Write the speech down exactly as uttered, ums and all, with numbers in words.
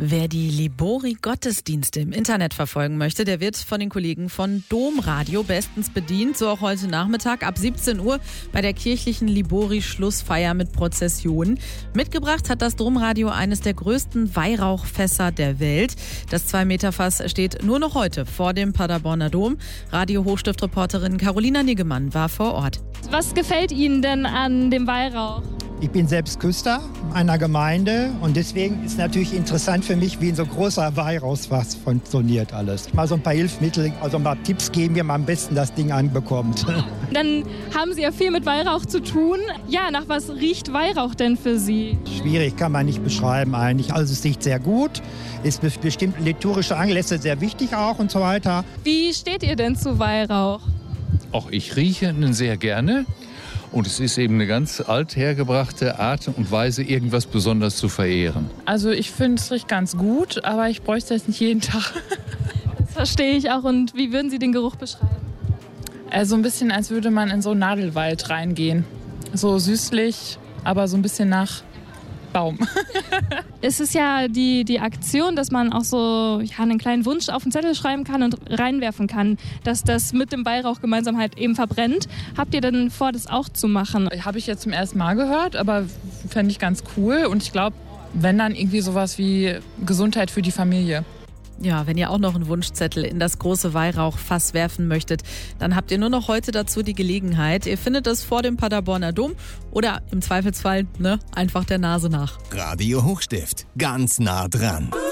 Wer die Libori-Gottesdienste im Internet verfolgen möchte, der wird von den Kollegen von Domradio bestens bedient. So auch heute Nachmittag ab siebzehn Uhr bei der kirchlichen Libori-Schlussfeier mit Prozession. Mitgebracht hat das Domradio eines der größten Weihrauchfässer der Welt. Das zwei-Meter-Fass steht nur noch heute vor dem Paderborner Dom. Radio-Hochstift-Reporterin Carolina Niggemann war vor Ort. Was gefällt Ihnen denn an dem Weihrauch? Ich bin selbst Küster einer Gemeinde und deswegen ist natürlich interessant für mich, wie ein so großer Weihrauchsfass funktioniert alles. Mal so ein paar Hilfsmittel, also ein paar Tipps geben, wie man am besten das Ding anbekommt. Dann haben Sie ja viel mit Weihrauch zu tun. Ja, nach was riecht Weihrauch denn für Sie? Schwierig, kann man nicht beschreiben eigentlich. Also es riecht sehr gut, ist bestimmt liturgische Anlässe sehr wichtig auch und so weiter. Wie steht ihr denn zu Weihrauch? Auch ich rieche ihn sehr gerne. Und es ist eben eine ganz althergebrachte Art und Weise, irgendwas besonders zu verehren. Also ich finde, es riecht ganz gut, aber ich bräuchte es nicht jeden Tag. Das verstehe ich auch. Und wie würden Sie den Geruch beschreiben? Also ein bisschen, als würde man in so einen Nadelwald reingehen. So süßlich, aber so ein bisschen nach Baum. Es ist ja die, die Aktion, dass man auch so ja, einen kleinen Wunsch auf den Zettel schreiben kann und reinwerfen kann, dass das mit dem Weihrauch gemeinsam halt eben verbrennt. Habt ihr denn vor, das auch zu machen? Habe ich jetzt zum ersten Mal gehört, aber fände ich ganz cool. Und ich glaube, wenn dann irgendwie sowas wie Gesundheit für die Familie. Ja, wenn ihr auch noch einen Wunschzettel in das große Weihrauchfass werfen möchtet, dann habt ihr nur noch heute dazu die Gelegenheit. Ihr findet es vor dem Paderborner Dom oder im Zweifelsfall ne, einfach der Nase nach. Radio Hochstift, ganz nah dran.